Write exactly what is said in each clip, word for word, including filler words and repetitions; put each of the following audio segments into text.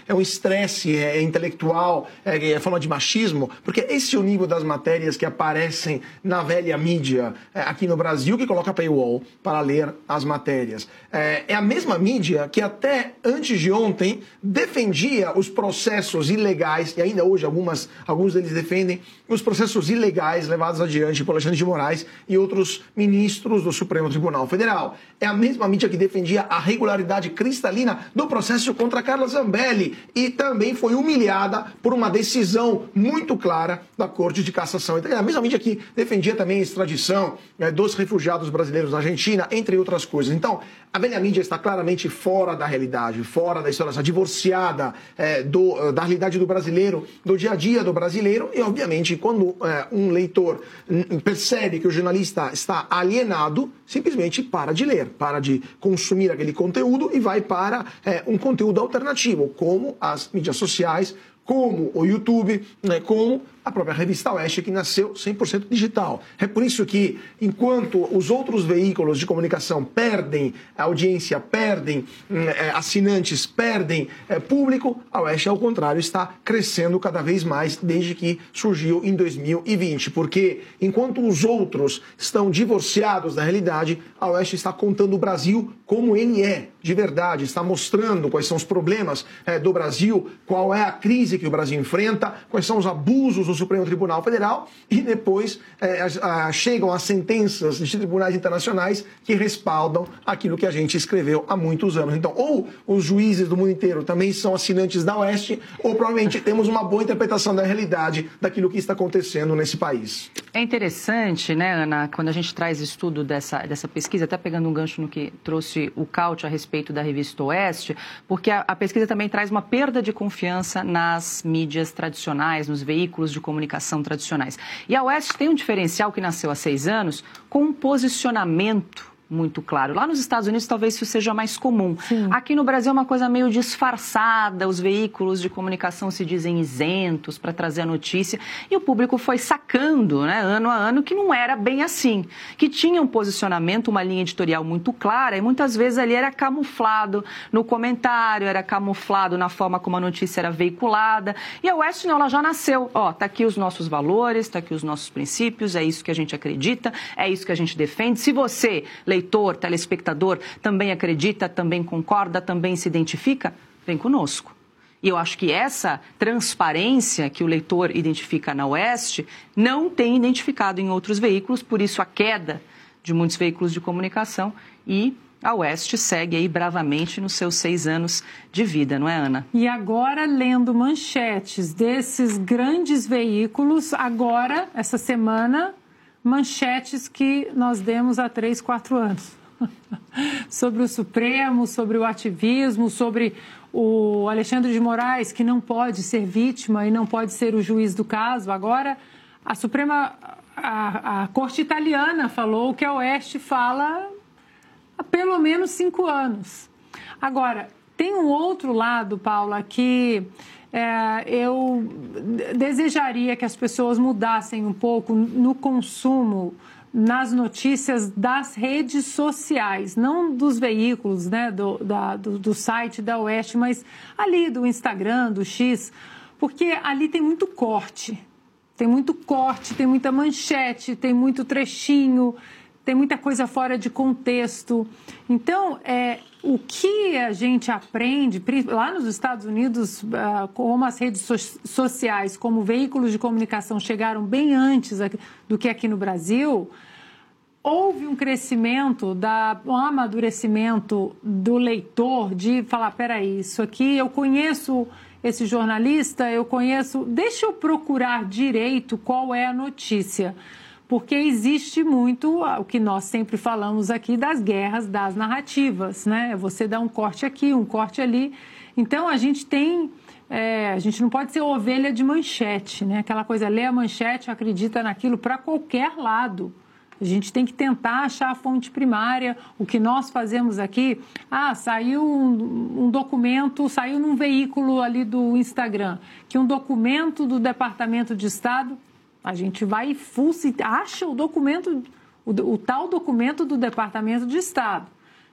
é um estresse é, intelectual, é, é forma de machismo, porque esse é o nível das matérias que aparecem na velha mídia é, aqui no Brasil, que coloca paywall para ler as matérias. É, é a mesma mídia que até antes de ontem defendia os processos ilegais, e ainda hoje algumas, alguns deles defendem os processos ilegais levados adiante por Alexandre de Moraes e outros ministros do Supremo Tribunal Federal. É a mesma mídia que defendia a regularidade cristalina do processo contra Carla Zambelli e também foi humilhada por uma decisão muito clara da Corte de Cassação. Então, é a mesma mídia que defendia também a extradição é, dos refugiados brasileiros na Argentina, entre outras coisas. Então, a velha mídia está claramente fora da realidade, fora da história, está divorciada é, do, da realidade do brasileiro, do dia a dia do brasileiro e, obviamente, quando é, um leitor percebe que o jornalista está alienado, simplesmente para de ler, para de consumir aquele conteúdo e vai para é, um conteúdo alternativo, como as mídias sociais, como o YouTube, né, como a própria revista Oeste, que nasceu cem por cento digital. É por isso que, enquanto os outros veículos de comunicação perdem audiência, perdem eh, assinantes, perdem eh, público, a Oeste, ao contrário, está crescendo cada vez mais desde que surgiu em dois mil e vinte. Porque, enquanto os outros estão divorciados da realidade, a Oeste está contando o Brasil como ele é, de verdade, está mostrando quais são os problemas eh, do Brasil, qual é a crise que o Brasil enfrenta, quais são os abusos do Supremo Tribunal Federal e depois é, a, a, chegam as sentenças de tribunais internacionais que respaldam aquilo que a gente escreveu há muitos anos. Então, ou os juízes do mundo inteiro também são assinantes da Oeste, ou provavelmente temos uma boa interpretação da realidade daquilo que está acontecendo nesse país. É interessante, né, Ana, quando a gente traz estudo dessa, dessa pesquisa, até pegando um gancho no que trouxe o Caute a respeito da revista Oeste, porque a, a pesquisa também traz uma perda de confiança nas mídias tradicionais, nos veículos de comunicação tradicionais. E a Oeste tem um diferencial que nasceu há seis anos com um posicionamento muito claro. Lá nos Estados Unidos talvez isso seja mais comum. Sim. Aqui no Brasil é uma coisa meio disfarçada, os veículos de comunicação se dizem isentos para trazer a notícia e o público foi sacando, né, ano a ano, que não era bem assim, que tinha um posicionamento, uma linha editorial muito clara e muitas vezes ali era camuflado no comentário, era camuflado na forma como a notícia era veiculada e a Oeste não, ela já nasceu. Ó, tá aqui os nossos valores, tá aqui os nossos princípios, é isso que a gente acredita, é isso que a gente defende. Se você, leitor, telespectador, também acredita, também concorda, também se identifica, vem conosco. E eu acho que essa transparência que o leitor identifica na Oeste não tem identificado em outros veículos, por isso a queda de muitos veículos de comunicação e a Oeste segue aí bravamente nos seus seis anos de vida, não é, Ana? E agora, lendo manchetes desses grandes veículos, agora, essa semana, manchetes que nós demos há três, quatro anos. Sobre o Supremo, sobre o ativismo, sobre o Alexandre de Moraes, que não pode ser vítima e não pode ser o juiz do caso. Agora, a Suprema, a, a Corte Italiana falou o que a Oeste fala há pelo menos cinco anos. Agora, tem um outro lado, Paula, que é, eu desejaria que as pessoas mudassem um pouco no consumo, nas notícias das redes sociais, não dos veículos, né, do, da, do, do site da Oeste, mas ali do Instagram, do X, porque ali tem muito corte, tem muito corte, tem muita manchete, tem muito trechinho, tem muita coisa fora de contexto. Então, é, o que a gente aprende, lá nos Estados Unidos, como as redes so sociais, como veículos de comunicação chegaram bem antes do que aqui no Brasil, houve um crescimento, da, um amadurecimento do leitor de falar, peraí, isso aqui, eu conheço esse jornalista, eu conheço, deixa eu procurar direito qual é a notícia. Porque existe muito o que nós sempre falamos aqui das guerras das narrativas, né? Você dá um corte aqui, um corte ali. Então, a gente tem... É, a gente não pode ser ovelha de manchete, né? Aquela coisa, lê a manchete, acredita naquilo para qualquer lado. A gente tem que tentar achar a fonte primária. O que nós fazemos aqui... Ah, saiu um, um documento, saiu num veículo ali do Instagram, que um documento do Departamento de Estado... A gente vai e fuça, acha o documento, o, o tal documento do Departamento de Estado.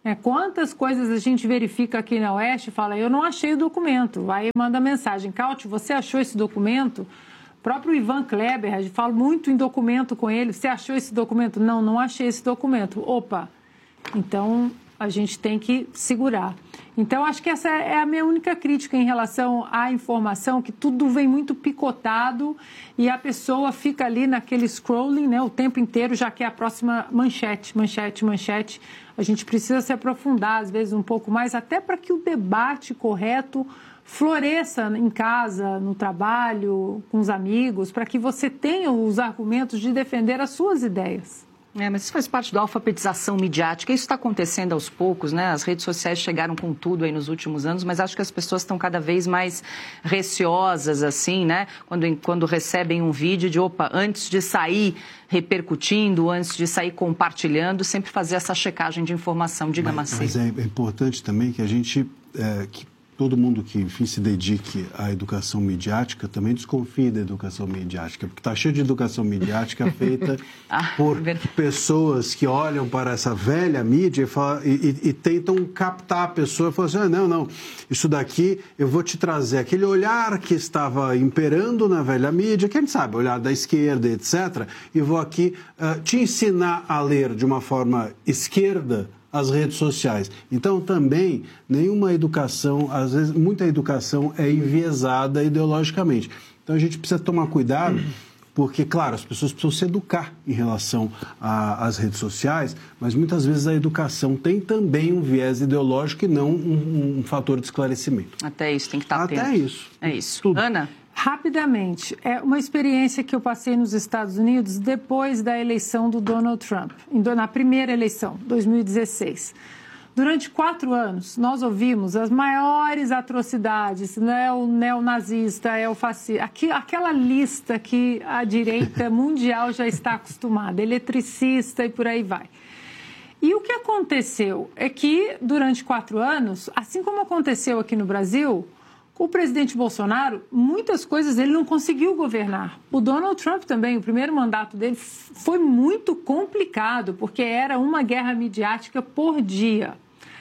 É, quantas coisas a gente verifica aqui na Oeste e fala, eu não achei o documento. Aí manda mensagem, Caute, você achou esse documento? O próprio Ivan Kleber, a gente fala muito em documento com ele, você achou esse documento? Não, não achei esse documento. Opa, então a gente tem que segurar. Então, acho que essa é a minha única crítica em relação à informação, que tudo vem muito picotado e a pessoa fica ali naquele scrolling, né, o tempo inteiro, já que é a próxima manchete, manchete, manchete. A gente precisa se aprofundar, às vezes, um pouco mais, até para que o debate correto floresça em casa, no trabalho, com os amigos, para que você tenha os argumentos de defender as suas ideias. É, mas isso faz parte da alfabetização midiática. Isso está acontecendo aos poucos, né? As redes sociais chegaram com tudo aí nos últimos anos, mas acho que as pessoas estão cada vez mais receosas, assim, né? Quando, quando recebem um vídeo de, opa, antes de sair repercutindo, antes de sair compartilhando, sempre fazer essa checagem de informação. Diga, Maci. Mas é importante também que a gente... É, que... Todo mundo que, enfim, se dedique à educação midiática também desconfie da educação midiática, porque está cheio de educação midiática feita ah, por verdade. pessoas que olham para essa velha mídia e, falam, e, e, e tentam captar a pessoa e falam assim, ah, não, não, isso daqui eu vou te trazer aquele olhar que estava imperando na velha mídia, quem sabe, olhar da esquerda, etcétera, e vou aqui uh, te ensinar a ler de uma forma esquerda as redes sociais. Então, também, nenhuma educação, às vezes, muita educação é enviesada ideologicamente. Então, a gente precisa tomar cuidado, porque, claro, as pessoas precisam se educar em relação às redes sociais, mas muitas vezes a educação tem também um viés ideológico e não um, um fator de esclarecimento. Até isso, tem que estar atento. Até isso. É isso. Tudo. Ana? Rapidamente, é uma experiência que eu passei nos Estados Unidos depois da eleição do Donald Trump, na primeira eleição, dois mil e dezesseis. Durante quatro anos, nós ouvimos as maiores atrocidades, né? O neonazista, é o fascista, aquela lista que a direita mundial já está acostumada, eletricista e por aí vai. E o que aconteceu é que, durante quatro anos, assim como aconteceu aqui no Brasil, o presidente Bolsonaro, muitas coisas ele não conseguiu governar. O Donald Trump também, o primeiro mandato dele foi muito complicado, porque era uma guerra midiática por dia.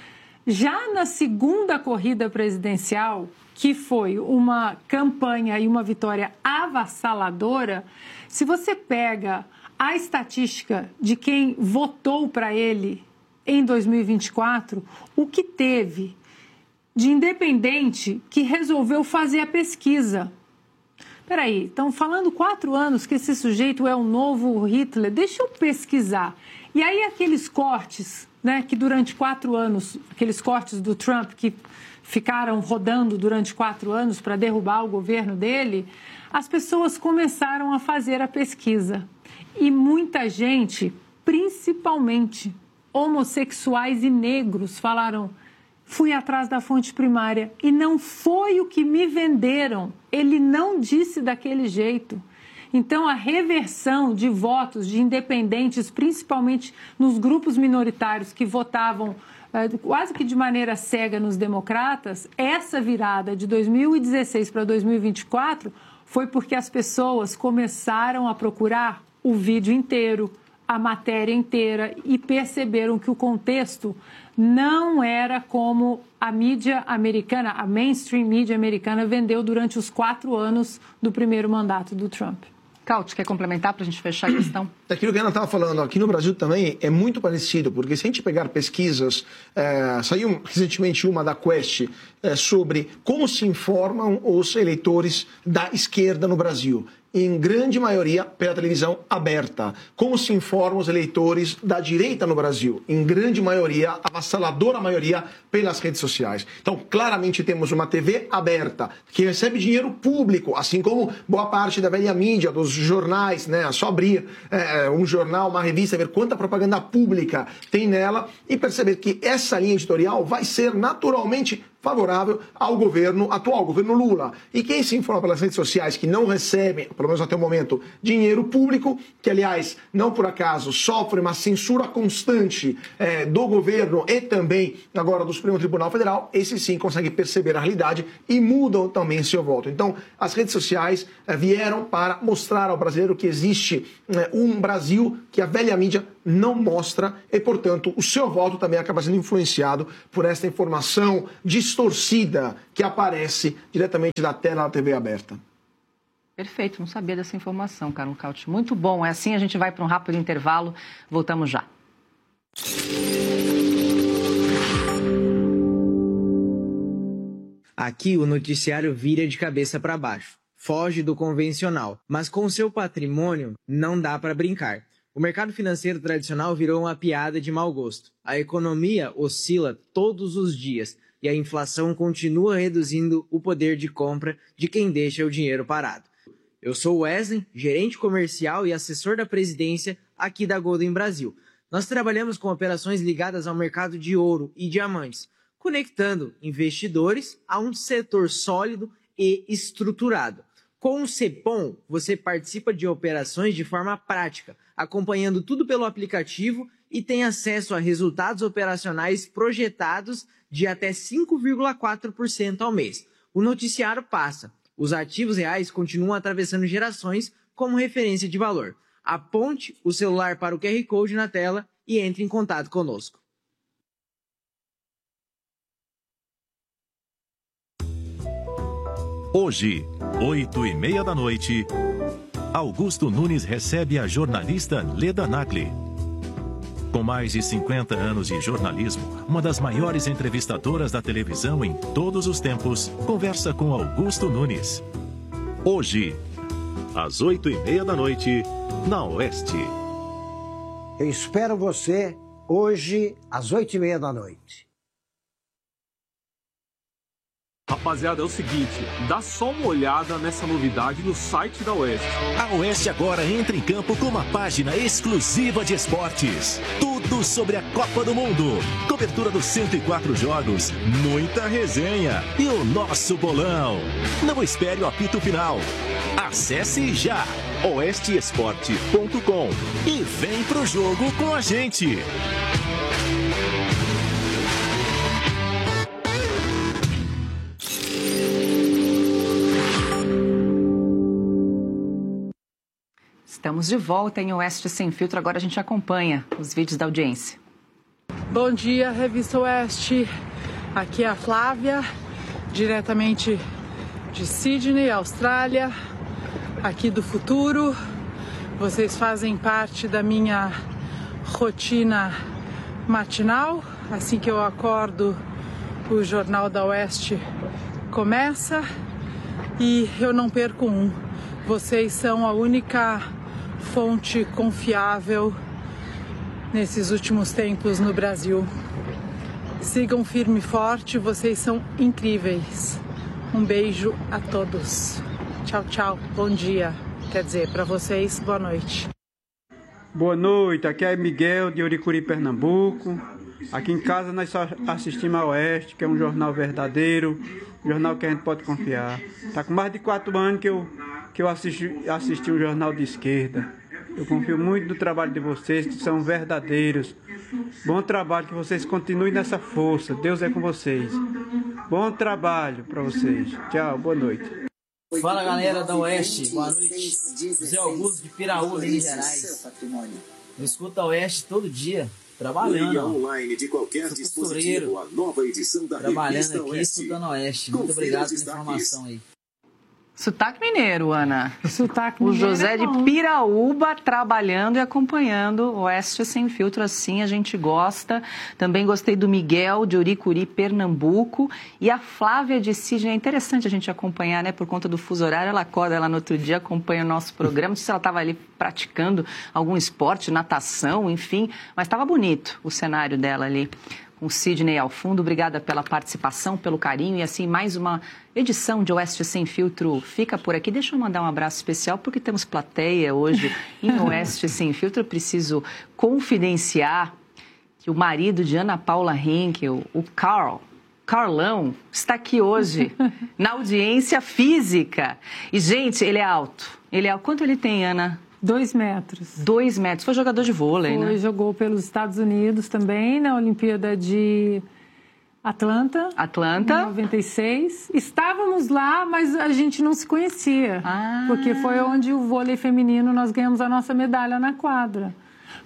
Já na segunda corrida presidencial, que foi uma campanha e uma vitória avassaladora, se você pega a estatística de quem votou para ele em dois mil e vinte e quatro, o que teve de independente que resolveu fazer a pesquisa. Espera aí, estão falando quatro anos que esse sujeito é o novo Hitler, deixa eu pesquisar. E aí aqueles cortes, né, que durante quatro anos, aqueles cortes do Trump que ficaram rodando durante quatro anos para derrubar o governo dele, as pessoas começaram a fazer a pesquisa. E muita gente, principalmente homossexuais e negros, falaram: fui atrás da fonte primária e não foi o que me venderam. Ele não disse daquele jeito. Então, a reversão de votos de independentes, principalmente nos grupos minoritários que votavam eh, quase que de maneira cega nos democratas, essa virada de dois mil e dezesseis para dois mil e vinte e quatro foi porque as pessoas começaram a procurar o vídeo inteiro, a matéria inteira e perceberam que o contexto não era como a mídia americana, a mainstream mídia americana vendeu durante os quatro anos do primeiro mandato do Trump. Caute, quer complementar para a gente fechar a questão? Aquilo que a Ana estava falando, aqui no Brasil também é muito parecido, porque se a gente pegar pesquisas, é, saiu recentemente uma da Quest é, sobre como se informam os eleitores da esquerda no Brasil. Em grande maioria pela televisão aberta. Como se informam os eleitores da direita no Brasil? Em grande maioria, avassaladora maioria, pelas redes sociais. Então, claramente temos uma T V aberta, que recebe dinheiro público, assim como boa parte da velha mídia, dos jornais, né? É só abrir é, um jornal, uma revista, ver quanta propaganda pública tem nela e perceber que essa linha editorial vai ser naturalmente favorável ao governo atual, governo Lula. E quem se informa pelas redes sociais que não recebem, pelo menos até o momento, dinheiro público, que aliás, não por acaso, sofre uma censura constante é, do governo e também agora do Supremo Tribunal Federal, esse sim consegue perceber a realidade e mudam também seu voto. Então, as redes sociais é, vieram para mostrar ao brasileiro que existe é, um Brasil que a velha mídia não mostra e, portanto, o seu voto também acaba sendo influenciado por esta informação distorcida que aparece diretamente da tela da T V aberta. Perfeito, não sabia dessa informação, Carlos Cauti. Muito bom, é assim, a gente vai para um rápido intervalo, voltamos já. Aqui o noticiário vira de cabeça para baixo, foge do convencional, mas com seu patrimônio não dá para brincar. O mercado financeiro tradicional virou uma piada de mau gosto. A economia oscila todos os dias e a inflação continua reduzindo o poder de compra de quem deixa o dinheiro parado. Eu sou Wesley, gerente comercial e assessor da presidência aqui da Golden Brasil. Nós trabalhamos com operações ligadas ao mercado de ouro e diamantes, conectando investidores a um setor sólido e estruturado. Com o Cepom, você participa de operações de forma prática, acompanhando tudo pelo aplicativo e tem acesso a resultados operacionais projetados de até cinco vírgula quatro por cento ao mês. O noticiário passa. Os ativos reais continuam atravessando gerações como referência de valor. Aponte o celular para o Q R Code na tela e entre em contato conosco. Hoje, oito e meia da noite, Augusto Nunes recebe a jornalista Leda Nagli. Com mais de cinquenta anos de jornalismo, uma das maiores entrevistadoras da televisão em todos os tempos, conversa com Augusto Nunes. Hoje, às oito e meia da noite, na Oeste. Eu espero você hoje, às oito e meia da noite. Rapaziada, é o seguinte, dá só uma olhada nessa novidade no site da Oeste. A Oeste agora entra em campo com uma página exclusiva de esportes. Tudo sobre a Copa do Mundo. Cobertura dos cento e quatro jogos, muita resenha e o nosso bolão. Não espere o apito final. Acesse já oeste esporte ponto com e vem pro jogo com a gente. Estamos de volta em Oeste Sem Filtro. Agora a gente acompanha os vídeos da audiência. Bom dia, Revista Oeste. Aqui é a Flávia, diretamente de Sydney, Austrália, aqui do futuro. Vocês fazem parte da minha rotina matinal. Assim que eu acordo, o Jornal da Oeste começa e eu não perco um. Vocês são a única fonte confiável nesses últimos tempos no Brasil. Sigam firme e forte, vocês são incríveis. Um beijo a todos. Tchau, tchau. Bom dia. Quer dizer, para vocês, boa noite. Boa noite, aqui é Miguel de Uricuri, Pernambuco. Aqui em casa nós só assistimos a Oeste, que é um jornal verdadeiro, um jornal que a gente pode confiar. Tá com mais de quatro anos que eu que eu assisti, assisti um jornal de esquerda. Eu confio muito no trabalho de vocês, que são verdadeiros. Bom trabalho, que vocês continuem nessa força. Deus é com vocês. Bom trabalho para vocês. Tchau, boa noite. Fala, galera da Oeste, boa noite. José Augusto de Piraú, Minas Gerais. Eu escuto a Oeste todo dia, trabalhando. Online de qualquer dispositivo, a nova edição da trabalhando aqui, escutando a Oeste. Muito obrigado pela informação aí. Sotaque mineiro, Ana. Sotaque o mineiro. O José é de Piraúba trabalhando e acompanhando o Oeste Sem Filtro, assim a gente gosta. Também gostei do Miguel de Uricuri, Pernambuco. E a Flávia de Sydney. É interessante a gente acompanhar, né? Por conta do fuso horário, ela acorda lá no outro dia, acompanha o nosso programa. Não sei se ela estava ali praticando algum esporte, natação, enfim. Mas estava bonito o cenário dela ali. Com Sydney ao fundo, obrigada pela participação, pelo carinho e assim mais uma edição de Oeste Sem Filtro fica por aqui. Deixa eu mandar um abraço especial porque temos plateia hoje em Oeste Sem Filtro. Eu preciso confidenciar que o marido de Ana Paula Henkel, o Carl, Carlão, está aqui hoje na audiência física. E, gente, ele é alto. Ele é alto. Quanto ele tem, Ana? Dois metros. Dois metros. Foi jogador de vôlei, Foi, né? Jogou pelos Estados Unidos também, na Olimpíada de Atlanta. Atlanta. Em noventa e seis. Estávamos lá, mas a gente não se conhecia. Ah. Porque foi onde o vôlei feminino nós ganhamos a nossa medalha na quadra.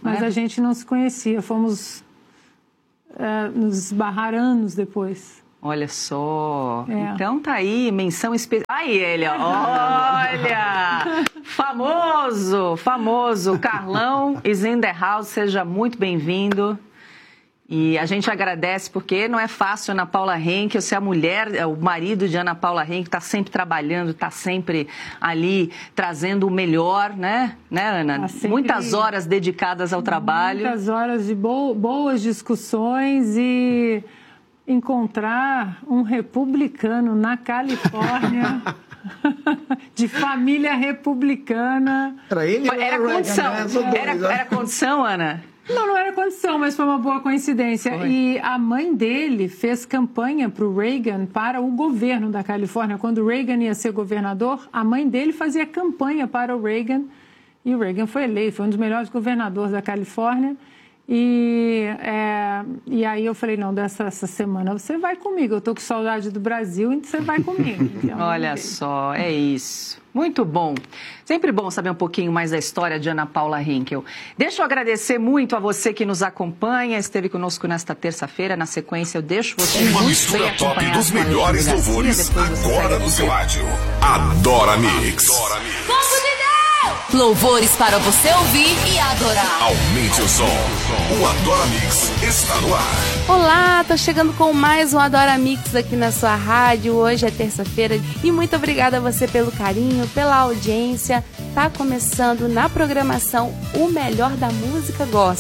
Mas né? a gente não se conhecia, fomos é, nos esbarrar anos depois. Olha só. É. Então tá aí, menção especial. Aí ele, ó. Olha! Famoso, famoso. Carlão is in the house, seja muito bem-vindo. E a gente agradece porque não é fácil, Ana Paula Henkel, ser a mulher, o marido de Ana Paula Henkel, está sempre trabalhando, está sempre ali trazendo o melhor, né, né Ana? Tá sempre... Muitas horas dedicadas ao trabalho. Muitas horas de bo- boas discussões e encontrar um republicano na Califórnia, de família republicana. Era ele? Era, era condição, era, era condição, Ana? Não, não era condição, mas foi uma boa coincidência. Foi. E a mãe dele fez campanha para o Reagan, para o governo da Califórnia. Quando o Reagan ia ser governador, a mãe dele fazia campanha para o Reagan. E o Reagan foi eleito, foi um dos melhores governadores da Califórnia. E, é, e aí eu falei, não, dessa essa semana você vai comigo. Eu tô com saudade do Brasil, então você vai comigo. Então, olha só, é isso. Muito bom. Sempre bom saber um pouquinho mais da história de Ana Paula Henkel. Deixa eu agradecer muito a você que nos acompanha, esteve conosco nesta terça-feira. Na sequência, eu deixo você Uma muito mistura bem top dos acompanhado com a melhores Garcia, louvores depois você agora segue no o seu rádio. Adora Mix. Adora Mix. Louvores para você ouvir e adorar. Aumente o som. O Adora Mix está no ar. Olá, tô chegando com mais um Adora Mix aqui na sua rádio. Hoje é terça-feira e muito obrigada a você pelo carinho, pela audiência. Tá começando na programação o melhor da música gospel.